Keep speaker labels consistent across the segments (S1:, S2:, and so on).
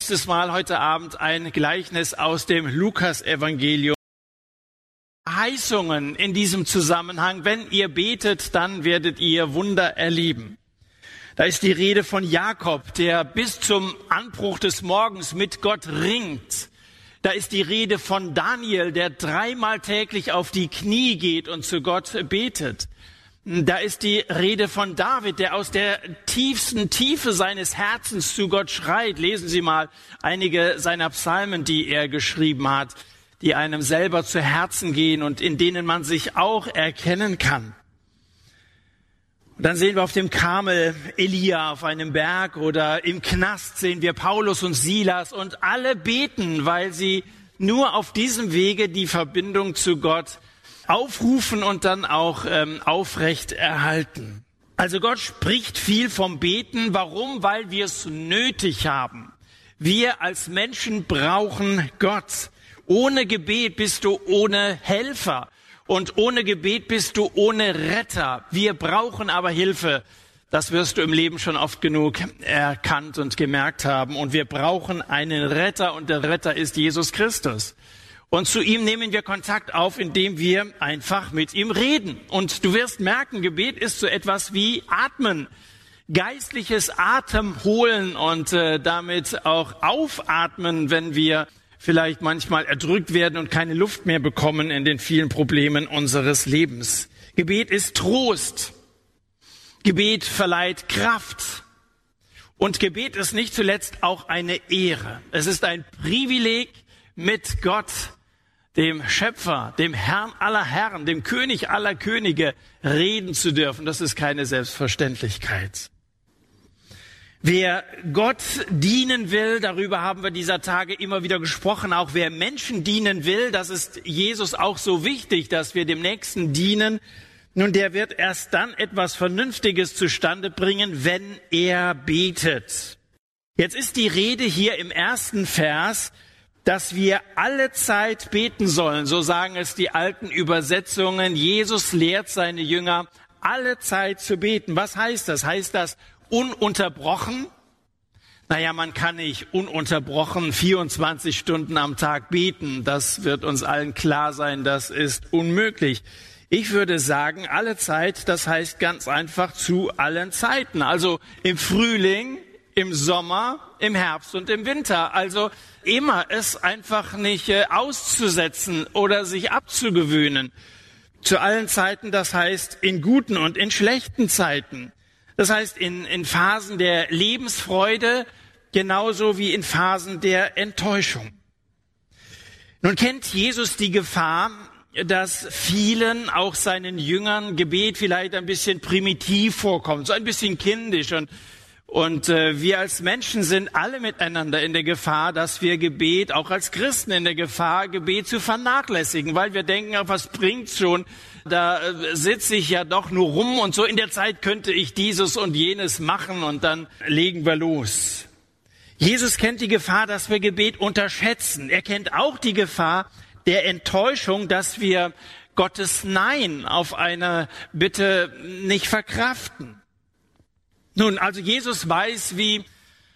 S1: Nächstes Mal heute Abend ein Gleichnis aus dem Lukas-Evangelium. Verheißungen in diesem Zusammenhang: Wenn ihr betet, dann werdet ihr Wunder erleben. Da ist die Rede von Jakob, der bis zum Anbruch des Morgens mit Gott ringt. Da ist die Rede von Daniel, der 3-mal täglich auf die Knie geht und zu Gott betet. Da ist die Rede von David, der aus der tiefsten Tiefe seines Herzens zu Gott schreit. Lesen Sie mal einige seiner Psalmen, die er geschrieben hat, die einem selber zu Herzen gehen und in denen man sich auch erkennen kann. Und dann sehen wir auf dem Karmel Elia auf einem Berg, oder im Knast sehen wir Paulus und Silas, und alle beten, weil sie nur auf diesem Wege die Verbindung zu Gott aufrufen und dann auch aufrecht erhalten. Also Gott spricht viel vom Beten. Warum? Weil wir es nötig haben. Wir als Menschen brauchen Gott. Ohne Gebet bist du ohne Helfer. Und ohne Gebet bist du ohne Retter. Wir brauchen aber Hilfe. Das wirst du im Leben schon oft genug erkannt und gemerkt haben. Und wir brauchen einen Retter, und der Retter ist Jesus Christus. Und zu ihm nehmen wir Kontakt auf, indem wir einfach mit ihm reden. Und du wirst merken, Gebet ist so etwas wie Atmen. Geistliches Atem holen und damit auch aufatmen, wenn wir vielleicht manchmal erdrückt werden und keine Luft mehr bekommen in den vielen Problemen unseres Lebens. Gebet ist Trost. Gebet verleiht Kraft. Und Gebet ist nicht zuletzt auch eine Ehre. Es ist ein Privileg, mit Gott, dem Schöpfer, dem Herrn aller Herren, dem König aller Könige, reden zu dürfen. Das ist keine Selbstverständlichkeit. Wer Gott dienen will, darüber haben wir dieser Tage immer wieder gesprochen, auch wer Menschen dienen will, das ist Jesus auch so wichtig, dass wir dem Nächsten dienen. Nun, der wird erst dann etwas Vernünftiges zustande bringen, wenn er betet. Jetzt ist die Rede hier im ersten Vers, dass wir alle Zeit beten sollen. So sagen es die alten Übersetzungen. Jesus lehrt seine Jünger, alle Zeit zu beten. Was heißt das? Heißt das ununterbrochen? Naja, man kann nicht ununterbrochen 24 Stunden am Tag beten. Das wird uns allen klar sein, das ist unmöglich. Ich würde sagen, alle Zeit, das heißt ganz einfach zu allen Zeiten. Also im Frühling, im Sommer, im Herbst und im Winter. Also immer es einfach nicht auszusetzen oder sich abzugewöhnen. Zu allen Zeiten, das heißt in guten und in schlechten Zeiten. Das heißt in Phasen der Lebensfreude genauso wie in Phasen der Enttäuschung. Nun kennt Jesus die Gefahr, dass vielen, auch seinen Jüngern, Gebet vielleicht ein bisschen primitiv vorkommt, so ein bisschen kindisch. Und wir als Menschen sind alle miteinander in der Gefahr, dass wir Gebet, auch als Christen in der Gefahr, Gebet zu vernachlässigen, weil wir denken, was bringt's schon, da sitze ich ja doch nur rum und so in der Zeit könnte ich dieses und jenes machen und dann legen wir los. Jesus kennt die Gefahr, dass wir Gebet unterschätzen. Er kennt auch die Gefahr der Enttäuschung, dass wir Gottes Nein auf eine Bitte nicht verkraften. Nun, also Jesus weiß, wie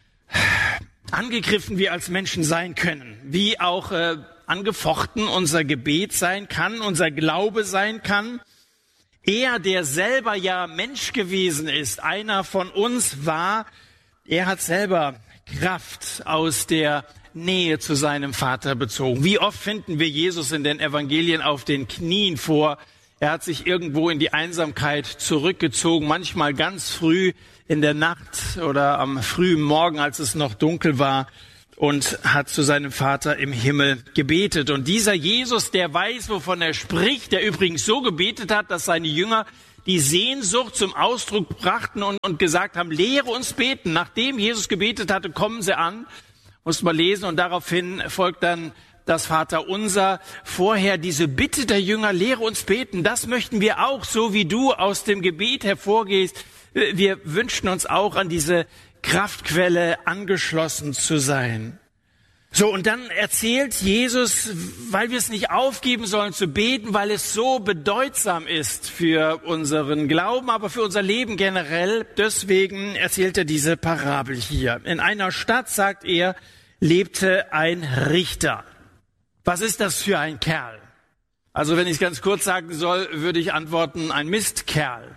S1: angegriffen wir als Menschen sein können, wie auch angefochten unser Gebet sein kann, unser Glaube sein kann. Er, der selber ja Mensch gewesen ist, einer von uns war, er hat selber Kraft aus der Nähe zu seinem Vater bezogen. Wie oft finden wir Jesus in den Evangelien auf den Knien vor? Er hat sich irgendwo in die Einsamkeit zurückgezogen, manchmal ganz früh in der Nacht oder am frühen Morgen, als es noch dunkel war, und hat zu seinem Vater im Himmel gebetet. Und dieser Jesus, der weiß, wovon er spricht, der übrigens so gebetet hat, dass seine Jünger die Sehnsucht zum Ausdruck brachten und gesagt haben, lehre uns beten. Nachdem Jesus gebetet hatte, kommen sie an, muss man lesen, und daraufhin folgt dann das Vaterunser. Vorher diese Bitte der Jünger, lehre uns beten, das möchten wir auch, so wie du aus dem Gebet hervorgehst. Wir wünschen uns auch, an diese Kraftquelle angeschlossen zu sein. So, und dann erzählt Jesus, weil wir es nicht aufgeben sollen zu beten, weil es so bedeutsam ist für unseren Glauben, aber für unser Leben generell. Deswegen erzählt er diese Parabel hier. In einer Stadt, sagt er, lebte ein Richter. Was ist das für ein Kerl? Also wenn ich es ganz kurz sagen soll, würde ich antworten, ein Mistkerl.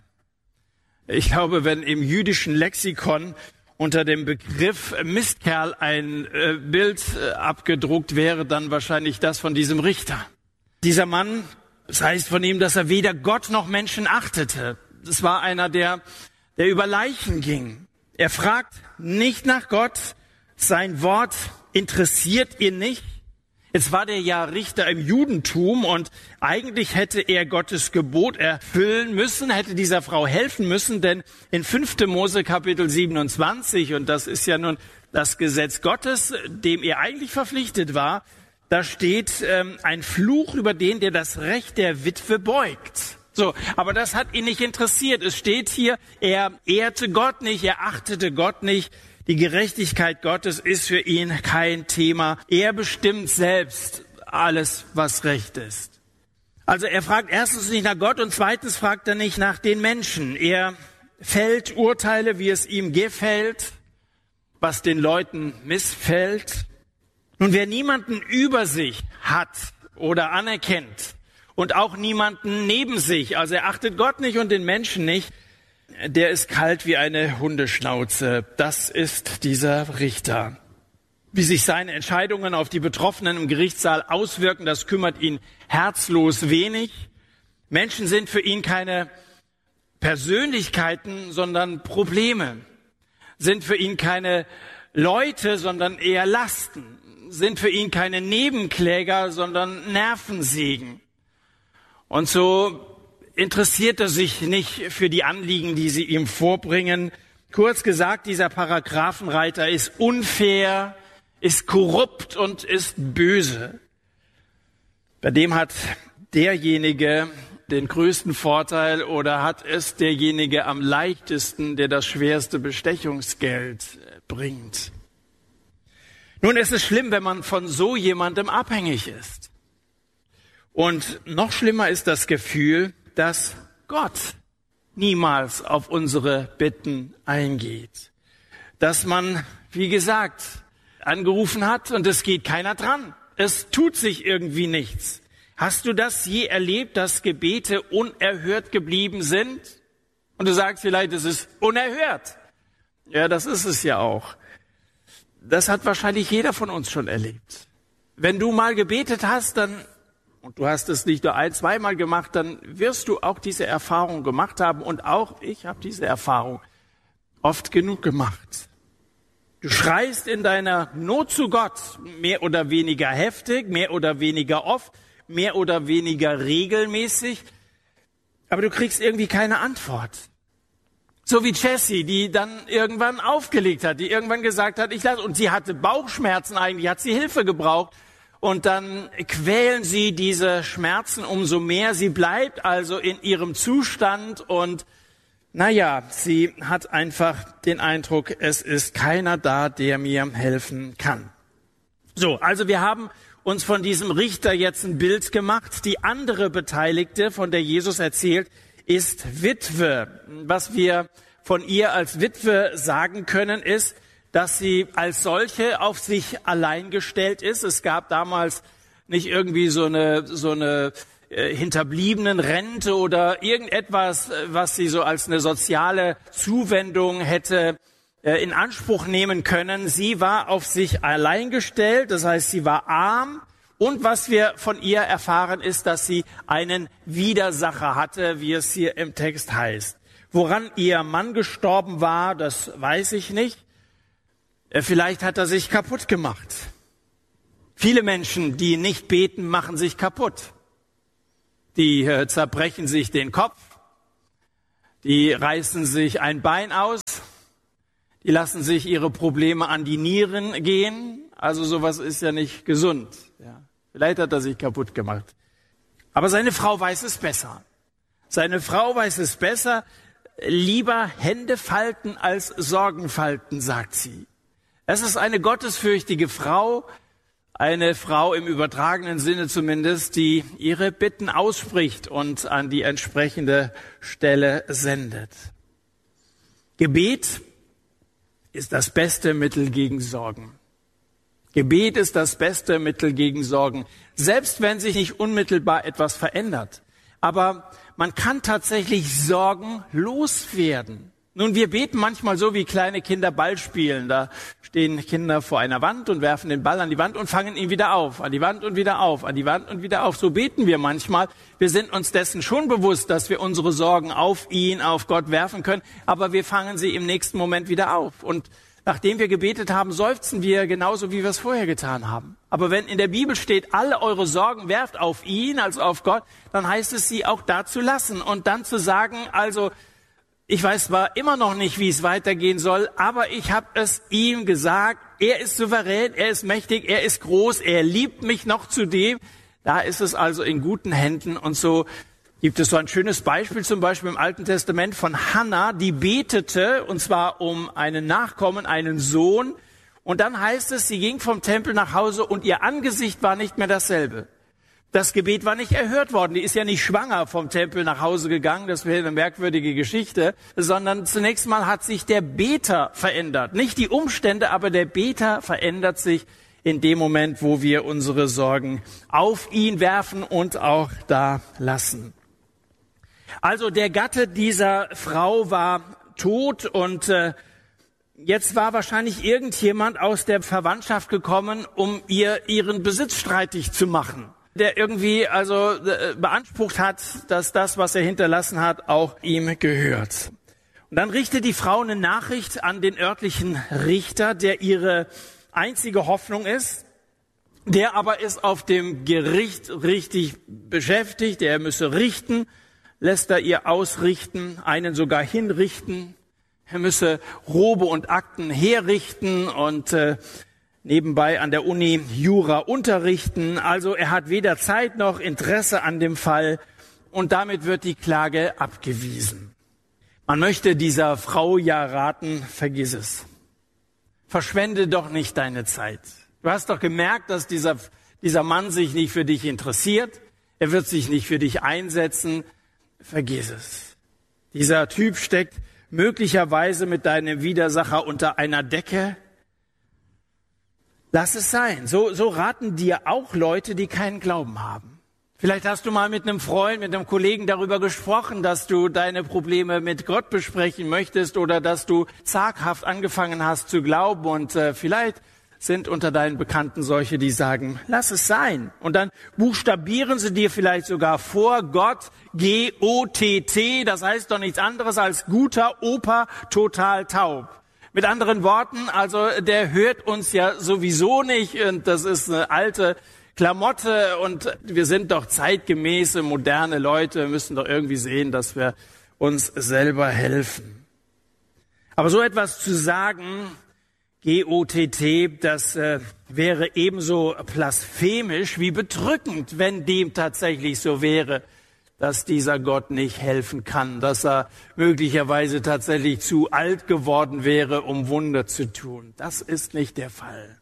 S1: Ich glaube, wenn im jüdischen Lexikon unter dem Begriff Mistkerl ein Bild abgedruckt wäre, dann wahrscheinlich das von diesem Richter. Dieser Mann, das heißt von ihm, dass er weder Gott noch Menschen achtete. Das war einer, der über Leichen ging. Er fragt nicht nach Gott, sein Wort interessiert ihn nicht. Jetzt war der ja Richter im Judentum und eigentlich hätte er Gottes Gebot erfüllen müssen, hätte dieser Frau helfen müssen, denn in 5. Mose Kapitel 27, und das ist ja nun das Gesetz Gottes, dem er eigentlich verpflichtet war, da steht ein Fluch über den, der das Recht der Witwe beugt. So, aber das hat ihn nicht interessiert. Es steht hier, er ehrte Gott nicht, er achtete Gott nicht. Die Gerechtigkeit Gottes ist für ihn kein Thema. Er bestimmt selbst alles, was recht ist. Also er fragt erstens nicht nach Gott und zweitens fragt er nicht nach den Menschen. Er fällt Urteile, wie es ihm gefällt, was den Leuten missfällt. Nun, wer niemanden über sich hat oder anerkennt und auch niemanden neben sich, also er achtet Gott nicht und den Menschen nicht, der ist kalt wie eine Hundeschnauze. Das ist dieser Richter. Wie sich seine Entscheidungen auf die Betroffenen im Gerichtssaal auswirken, das kümmert ihn herzlos wenig. Menschen sind für ihn keine Persönlichkeiten, sondern Probleme. Sind für ihn keine Leute, sondern eher Lasten. Sind für ihn keine Nebenkläger, sondern Nervensägen. Und so interessiert er sich nicht für die Anliegen, die sie ihm vorbringen. Kurz gesagt, dieser Paragraphenreiter ist unfair, ist korrupt und ist böse. Bei dem hat derjenige den größten Vorteil oder hat es derjenige am leichtesten, der das schwerste Bestechungsgeld bringt. Nun, es ist schlimm, wenn man von so jemandem abhängig ist. Und noch schlimmer ist das Gefühl, dass Gott niemals auf unsere Bitten eingeht. Dass man, wie gesagt, angerufen hat und es geht keiner dran. Es tut sich irgendwie nichts. Hast du das je erlebt, dass Gebete unerhört geblieben sind? Und du sagst vielleicht, es ist unerhört. Ja, das ist es ja auch. Das hat wahrscheinlich jeder von uns schon erlebt. Wenn du mal gebetet hast, und du hast es nicht nur ein-, zweimal gemacht, dann wirst du auch diese Erfahrung gemacht haben. Und auch ich habe diese Erfahrung oft genug gemacht. Du schreist in deiner Not zu Gott, mehr oder weniger heftig, mehr oder weniger oft, mehr oder weniger regelmäßig. Aber du kriegst irgendwie keine Antwort. So wie Jessie, die dann irgendwann aufgelegt hat, die irgendwann gesagt hat, und sie hatte Bauchschmerzen eigentlich, hat sie Hilfe gebraucht. Und dann quälen sie diese Schmerzen umso mehr. Sie bleibt also in ihrem Zustand und sie hat einfach den Eindruck, es ist keiner da, der mir helfen kann. So, also wir haben uns von diesem Richter jetzt ein Bild gemacht. Die andere Beteiligte, von der Jesus erzählt, ist Witwe. Was wir von ihr als Witwe sagen können, ist, dass sie als solche auf sich allein gestellt ist. Es gab damals nicht irgendwie so eine hinterbliebenen Rente oder irgendetwas, was sie so als eine soziale Zuwendung hätte in Anspruch nehmen können. Sie war auf sich allein gestellt, das heißt, sie war arm. Und was wir von ihr erfahren, ist, dass sie einen Widersacher hatte, wie es hier im Text heißt. Woran ihr Mann gestorben war, das weiß ich nicht. Vielleicht hat er sich kaputt gemacht. Viele Menschen, die nicht beten, machen sich kaputt. Die zerbrechen sich den Kopf, die reißen sich ein Bein aus, die lassen sich ihre Probleme an die Nieren gehen. Also sowas ist ja nicht gesund. Ja. Vielleicht hat er sich kaputt gemacht. Aber seine Frau weiß es besser. Seine Frau weiß es besser. Lieber Hände falten als Sorgen falten, sagt sie. Es ist eine gottesfürchtige Frau, eine Frau im übertragenen Sinne zumindest, die ihre Bitten ausspricht und an die entsprechende Stelle sendet. Gebet ist das beste Mittel gegen Sorgen. Gebet ist das beste Mittel gegen Sorgen, selbst wenn sich nicht unmittelbar etwas verändert. Aber man kann tatsächlich Sorgen loswerden. Nun, wir beten manchmal so, wie kleine Kinder Ball spielen. Da stehen Kinder vor einer Wand und werfen den Ball an die Wand und fangen ihn wieder auf, an die Wand und wieder auf, an die Wand und wieder auf. So beten wir manchmal. Wir sind uns dessen schon bewusst, dass wir unsere Sorgen auf ihn, auf Gott werfen können, aber wir fangen sie im nächsten Moment wieder auf. Und nachdem wir gebetet haben, seufzen wir genauso, wie wir es vorher getan haben. Aber wenn in der Bibel steht, alle eure Sorgen werft auf ihn, also auf Gott, dann heißt es, sie auch da zu lassen und dann zu sagen, also ich weiß zwar immer noch nicht, wie es weitergehen soll, aber ich habe es ihm gesagt, er ist souverän, er ist mächtig, er ist groß, er liebt mich noch zudem. Da ist es also in guten Händen. Und so gibt es so ein schönes Beispiel, zum Beispiel im Alten Testament von Hannah, die betete, und zwar um einen Nachkommen, einen Sohn. Und dann heißt es, sie ging vom Tempel nach Hause und ihr Angesicht war nicht mehr dasselbe. Das Gebet war nicht erhört worden. Die ist ja nicht schwanger vom Tempel nach Hause gegangen. Das wäre eine merkwürdige Geschichte. Sondern zunächst mal hat sich der Beter verändert. Nicht die Umstände, aber der Beter verändert sich in dem Moment, wo wir unsere Sorgen auf ihn werfen und auch da lassen. Also der Gatte dieser Frau war tot und jetzt war wahrscheinlich irgendjemand aus der Verwandtschaft gekommen, um ihr ihren Besitz streitig zu machen, der irgendwie also beansprucht hat, dass das, was er hinterlassen hat, auch ihm gehört. Und dann richtet die Frau eine Nachricht an den örtlichen Richter, der ihre einzige Hoffnung ist. Der aber ist auf dem Gericht richtig beschäftigt, er müsse richten, lässt er ihr ausrichten, einen sogar hinrichten. Er müsse Robe und Akten herrichten und nebenbei an der Uni Jura unterrichten. Also er hat weder Zeit noch Interesse an dem Fall und damit wird die Klage abgewiesen. Man möchte dieser Frau ja raten, vergiss es. Verschwende doch nicht deine Zeit. Du hast doch gemerkt, dass dieser Mann sich nicht für dich interessiert. Er wird sich nicht für dich einsetzen. Vergiss es. Dieser Typ steckt möglicherweise mit deinem Widersacher unter einer Decke. Lass es sein. So raten dir auch Leute, die keinen Glauben haben. Vielleicht hast du mal mit einem Freund, mit einem Kollegen darüber gesprochen, dass du deine Probleme mit Gott besprechen möchtest oder dass du zaghaft angefangen hast zu glauben und vielleicht sind unter deinen Bekannten solche, die sagen, lass es sein. Und dann buchstabieren sie dir vielleicht sogar vor, Gott, G-O-T-T, das heißt doch nichts anderes als guter Opa, total taub. Mit anderen Worten, also der hört uns ja sowieso nicht und das ist eine alte Klamotte und wir sind doch zeitgemäße, moderne Leute, müssen doch irgendwie sehen, dass wir uns selber helfen. Aber so etwas zu sagen, G-O-T-T, das wäre ebenso blasphemisch wie bedrückend, wenn dem tatsächlich so wäre, dass dieser Gott nicht helfen kann, dass er möglicherweise tatsächlich zu alt geworden wäre, um Wunder zu tun. Das ist nicht der Fall.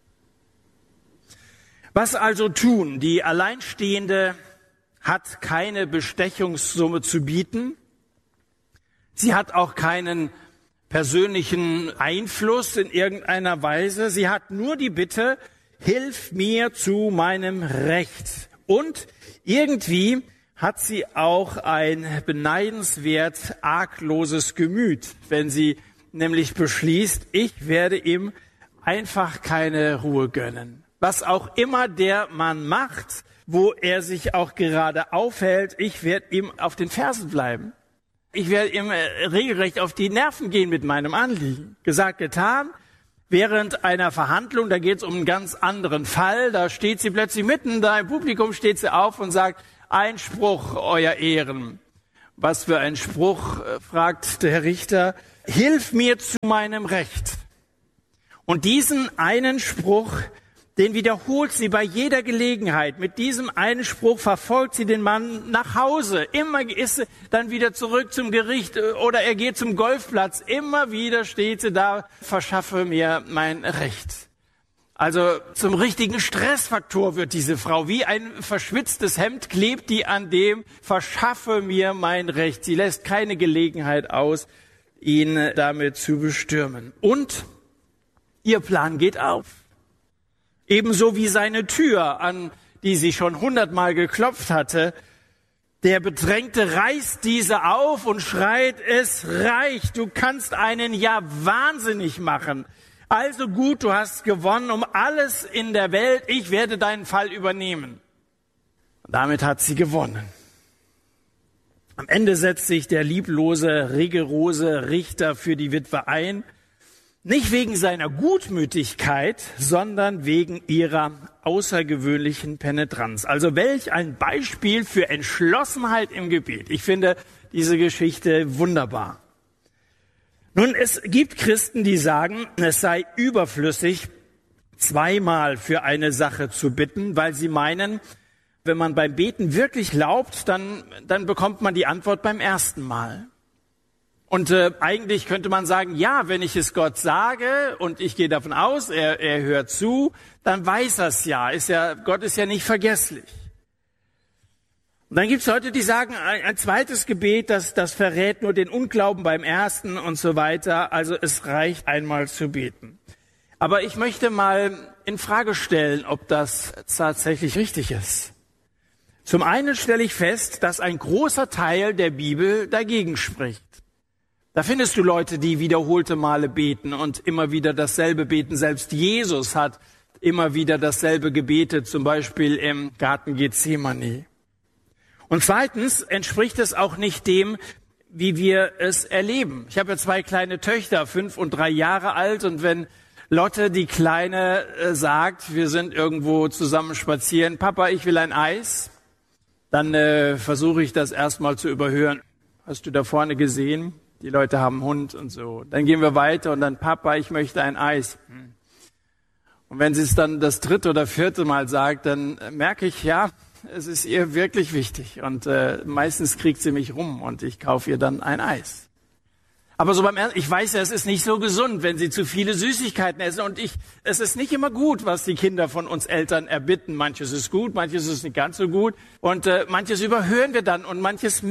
S1: Was also tun? Die Alleinstehende hat keine Bestechungssumme zu bieten. Sie hat auch keinen persönlichen Einfluss in irgendeiner Weise. Sie hat nur die Bitte, hilf mir zu meinem Recht. Und irgendwie hat sie auch ein beneidenswert argloses Gemüt, wenn sie nämlich beschließt, ich werde ihm einfach keine Ruhe gönnen. Was auch immer der Mann macht, wo er sich auch gerade aufhält, ich werde ihm auf den Fersen bleiben. Ich werde ihm regelrecht auf die Nerven gehen mit meinem Anliegen. Gesagt, getan. Während einer Verhandlung, da geht es um einen ganz anderen Fall, da steht sie plötzlich mitten, da im Publikum steht sie auf und sagt, Einspruch, Euer Ehren. Was für ein Spruch, fragt der Richter. Hilf mir zu meinem Recht. Und diesen einen Spruch, den wiederholt sie bei jeder Gelegenheit. Mit diesem einen Spruch verfolgt sie den Mann nach Hause. Immer ist sie dann wieder zurück zum Gericht oder er geht zum Golfplatz. Immer wieder steht sie da, verschaffe mir mein Recht. Also zum richtigen Stressfaktor wird diese Frau. Wie ein verschwitztes Hemd klebt die an dem, verschaffe mir mein Recht. Sie lässt keine Gelegenheit aus, ihn damit zu bestürmen. Und ihr Plan geht auf. Ebenso wie seine Tür, an die sie schon 100-mal geklopft hatte. Der Bedrängte reißt diese auf und schreit, es reicht, du kannst einen ja wahnsinnig machen. Also gut, du hast gewonnen um alles in der Welt, ich werde deinen Fall übernehmen. Und damit hat sie gewonnen. Am Ende setzt sich der lieblose, rigorose Richter für die Witwe ein, nicht wegen seiner Gutmütigkeit, sondern wegen ihrer außergewöhnlichen Penetranz. Also welch ein Beispiel für Entschlossenheit im Gebet. Ich finde diese Geschichte wunderbar. Nun, es gibt Christen, die sagen, es sei überflüssig, zweimal für eine Sache zu bitten, weil sie meinen, wenn man beim Beten wirklich glaubt, dann bekommt man die Antwort beim ersten Mal. Und eigentlich könnte man sagen, ja, wenn ich es Gott sage und ich gehe davon aus, er hört zu, dann weiß er es ja. Gott ist ja nicht vergesslich. Und dann gibt es Leute, die sagen, ein zweites Gebet, das verrät nur den Unglauben beim ersten und so weiter. Also es reicht einmal zu beten. Aber ich möchte mal in Frage stellen, ob das tatsächlich richtig ist. Zum einen stelle ich fest, dass ein großer Teil der Bibel dagegen spricht. Da findest du Leute, die wiederholte Male beten und immer wieder dasselbe beten. Selbst Jesus hat immer wieder dasselbe gebetet, zum Beispiel im Garten Gethsemane. Und zweitens entspricht es auch nicht dem, wie wir es erleben. Ich habe ja 2 kleine Töchter, 5 und 3 Jahre alt, und wenn Lotte, die Kleine, sagt, wir sind irgendwo zusammen spazieren, Papa, ich will ein Eis, dann versuche ich das erstmal zu überhören. Hast du da vorne gesehen? Die Leute haben einen Hund und so. Dann gehen wir weiter und dann, Papa, ich möchte ein Eis. Und wenn sie es dann das 3. oder 4. Mal sagt, dann merke ich, ja, es ist ihr wirklich wichtig. Und meistens kriegt sie mich rum und ich kaufe ihr dann ein Eis. Aber so ich weiß ja, es ist nicht so gesund, wenn sie zu viele Süßigkeiten essen. Und es ist nicht immer gut, was die Kinder von uns Eltern erbitten. Manches ist gut, manches ist nicht ganz so gut. Und manches überhören wir dann und manches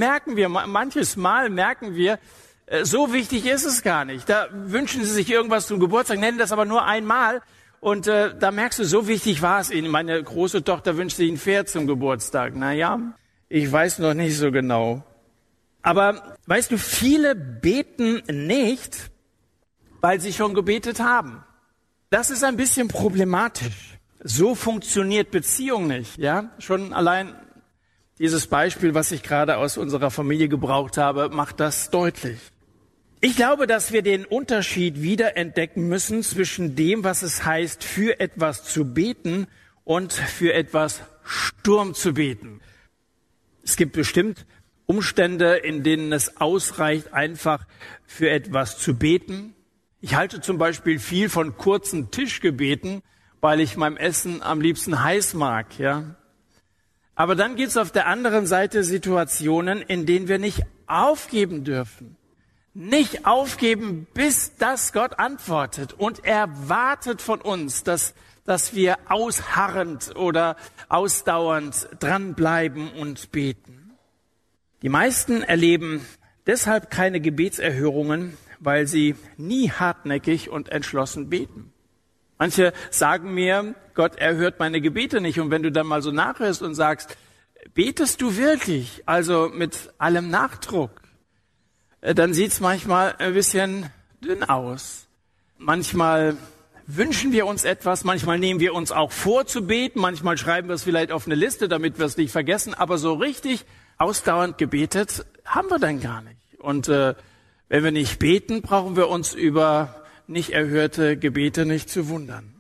S1: Mal merken wir, so wichtig ist es gar nicht. Da wünschen sie sich irgendwas zum Geburtstag, nennen das aber nur einmal. Und da merkst du, so wichtig war es ihnen. Meine große Tochter wünscht sich ein Pferd zum Geburtstag. Naja, ich weiß noch nicht so genau. Aber weißt du, viele beten nicht, weil sie schon gebetet haben. Das ist ein bisschen problematisch. So funktioniert Beziehung nicht. Ja, schon allein dieses Beispiel, was ich gerade aus unserer Familie gebraucht habe, macht das deutlich. Ich glaube, dass wir den Unterschied wiederentdecken müssen zwischen dem, was es heißt, für etwas zu beten und für etwas Sturm zu beten. Es gibt bestimmt Umstände, in denen es ausreicht, einfach für etwas zu beten. Ich halte zum Beispiel viel von kurzen Tischgebeten, weil ich mein Essen am liebsten heiß mag, ja. Aber dann gibt es auf der anderen Seite Situationen, in denen wir nicht aufgeben dürfen. Nicht aufgeben, bis das Gott antwortet. Und er wartet von uns, dass wir ausharrend oder ausdauernd dranbleiben und beten. Die meisten erleben deshalb keine Gebetserhörungen, weil sie nie hartnäckig und entschlossen beten. Manche sagen mir, Gott erhört meine Gebete nicht. Und wenn du dann mal so nachhörst und sagst, betest du wirklich, also mit allem Nachdruck, dann sieht's manchmal ein bisschen dünn aus. Manchmal wünschen wir uns etwas, manchmal nehmen wir uns auch vor zu beten, manchmal schreiben wir es vielleicht auf eine Liste, damit wir es nicht vergessen, aber so richtig ausdauernd gebetet haben wir dann gar nicht. Und wenn wir nicht beten, brauchen wir uns über nicht erhörte Gebete nicht zu wundern.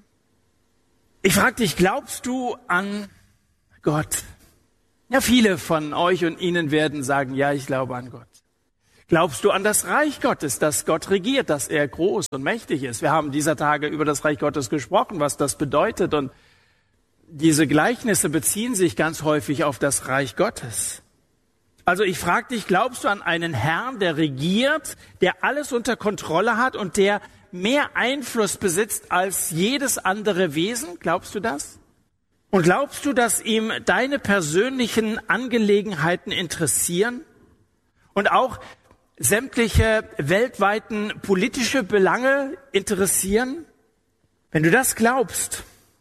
S1: Ich frage dich, glaubst du an Gott? Ja, viele von euch und Ihnen werden sagen, ja, ich glaube an Gott. Glaubst du an das Reich Gottes, dass Gott regiert, dass er groß und mächtig ist? Wir haben dieser Tage über das Reich Gottes gesprochen, was das bedeutet. Und diese Gleichnisse beziehen sich ganz häufig auf das Reich Gottes. Also ich frage dich, glaubst du an einen Herrn, der regiert, der alles unter Kontrolle hat und der mehr Einfluss besitzt als jedes andere Wesen? Glaubst du das? Und glaubst du, dass ihm deine persönlichen Angelegenheiten interessieren und auch sämtliche weltweiten politische Belange interessieren? Wenn du das glaubst,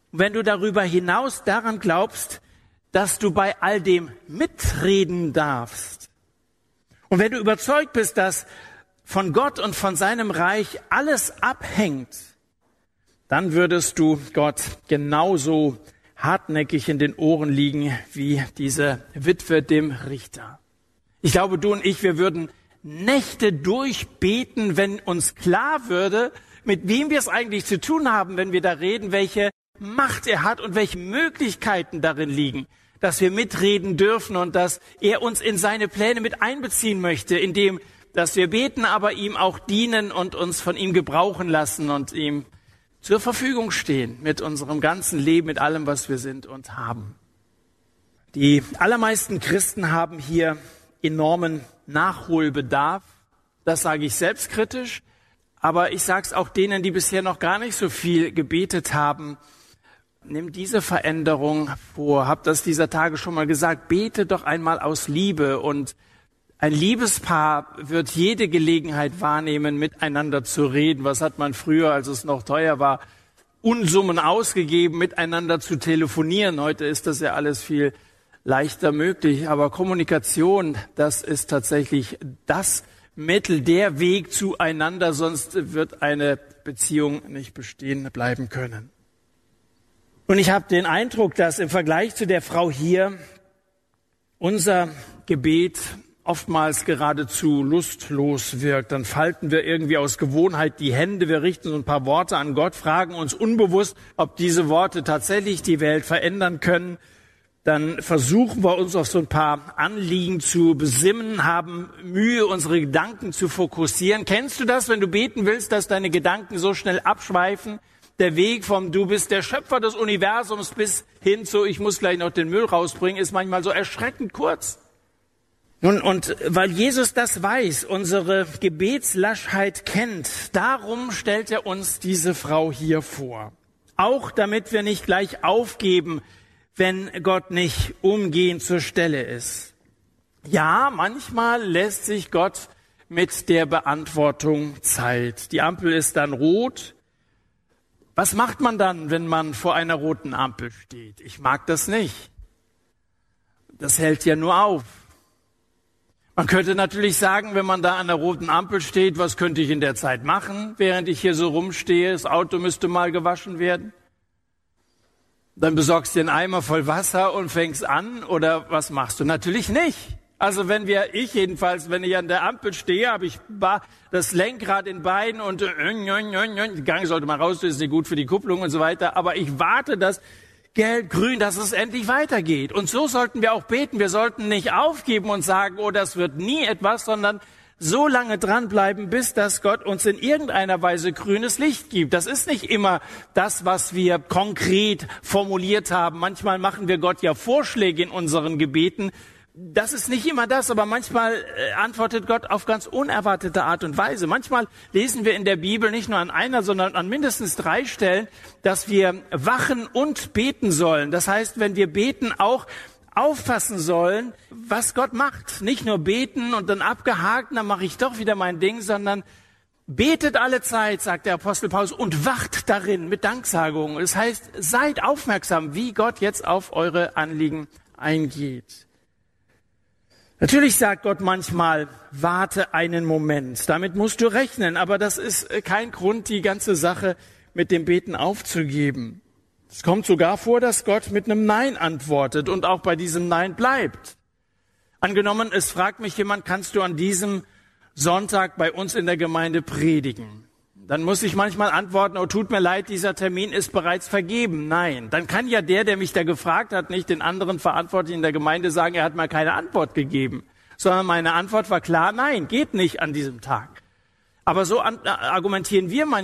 S1: Und wenn du darüber hinaus daran glaubst, dass du bei all dem mitreden darfst, und wenn du überzeugt bist, dass von Gott und von seinem Reich alles abhängt, dann würdest du Gott genauso hartnäckig in den Ohren liegen wie diese Witwe dem Richter. Ich glaube, du und ich, wir würden Nächte durchbeten, wenn uns klar würde, mit wem wir es eigentlich zu tun haben, wenn wir da reden, welche Macht er hat und welche Möglichkeiten darin liegen, dass wir mitreden dürfen und dass er uns in seine Pläne mit einbeziehen möchte, indem, dass wir beten, aber ihm auch dienen und uns von ihm gebrauchen lassen und ihm zur Verfügung stehen mit unserem ganzen Leben, mit allem, was wir sind und haben. Die allermeisten Christen haben hier enormen Nachholbedarf. Das sage ich selbstkritisch, aber ich sage es auch denen, die bisher noch gar nicht so viel gebetet haben. Nimm diese Veränderung vor. Hab das dieser Tage schon mal gesagt. Bete doch einmal aus Liebe. Und ein Liebespaar wird jede Gelegenheit wahrnehmen, miteinander zu reden. Was hat man früher, als es noch teuer war, Unsummen ausgegeben, miteinander zu telefonieren? Heute ist das ja alles viel leichter möglich. Aber Kommunikation, das ist tatsächlich das Mittel, der Weg zueinander. Sonst wird eine Beziehung nicht bestehen bleiben können. Und ich habe den Eindruck, dass im Vergleich zu der Frau hier unser Gebet oftmals geradezu lustlos wirkt. Dann falten wir irgendwie aus Gewohnheit die Hände, wir richten so ein paar Worte an Gott, fragen uns unbewusst, ob diese Worte tatsächlich die Welt verändern können. Dann versuchen wir uns auf so ein paar Anliegen zu besinnen, haben Mühe, unsere Gedanken zu fokussieren. Kennst du das, wenn du beten willst, dass deine Gedanken so schnell abschweifen? Der Weg vom Du bist der Schöpfer des Universums bis hin zu ich muss gleich noch den Müll rausbringen, ist manchmal so erschreckend kurz. Nun, und weil Jesus das weiß, unsere Gebetslaschheit kennt, darum stellt er uns diese Frau hier vor. Auch damit wir nicht gleich aufgeben, wenn Gott nicht umgehend zur Stelle ist. Ja, manchmal lässt sich Gott mit der Beantwortung Zeit. Die Ampel ist dann rot. Was macht man dann, wenn man vor einer roten Ampel steht? Ich mag das nicht. Das hält ja nur auf. Man könnte natürlich sagen, wenn man da an der roten Ampel steht, was könnte ich in der Zeit machen, während ich hier so rumstehe? Das Auto müsste mal gewaschen werden. Dann besorgst du dir einen Eimer voll Wasser und fängst an, oder was machst du? Natürlich nicht. Also wenn ich an der Ampel stehe, habe ich das Lenkrad in beiden und der Gang sollte mal raus, das ist nicht gut für die Kupplung und so weiter, aber ich warte, dass Gelb, Grün, dass es endlich weitergeht. Und so sollten wir auch beten. Wir sollten nicht aufgeben und sagen, oh, das wird nie etwas, sondern so lange dranbleiben, bis dass Gott uns in irgendeiner Weise grünes Licht gibt. Das ist nicht immer das, was wir konkret formuliert haben. Manchmal machen wir Gott ja Vorschläge in unseren Gebeten. Das ist nicht immer das, aber manchmal antwortet Gott auf ganz unerwartete Art und Weise. Manchmal lesen wir in der Bibel nicht nur an einer, sondern an mindestens 3 Stellen, dass wir wachen und beten sollen. Das heißt, wenn wir beten, auch aufpassen sollen, was Gott macht. Nicht nur beten und dann abgehakt, dann mache ich doch wieder mein Ding, sondern betet alle Zeit, sagt der Apostel Paulus, und wacht darin mit Danksagung. Das heißt, seid aufmerksam, wie Gott jetzt auf eure Anliegen eingeht. Natürlich sagt Gott manchmal, warte einen Moment. Damit musst du rechnen, aber das ist kein Grund, die ganze Sache mit dem Beten aufzugeben. Es kommt sogar vor, dass Gott mit einem Nein antwortet und auch bei diesem Nein bleibt. Angenommen, es fragt mich jemand, kannst du an diesem Sonntag bei uns in der Gemeinde predigen? Dann muss ich manchmal antworten, oh, tut mir leid, dieser Termin ist bereits vergeben. Nein, dann kann ja der mich da gefragt hat, nicht den anderen Verantwortlichen in der Gemeinde sagen, er hat mir keine Antwort gegeben. Sondern meine Antwort war klar, nein, geht nicht an diesem Tag. Aber so argumentieren wir manchmal.